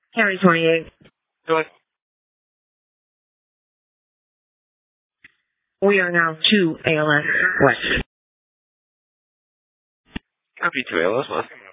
Carry 28. Go ahead. We are now 2 ALS West. Copy 2 ALS West.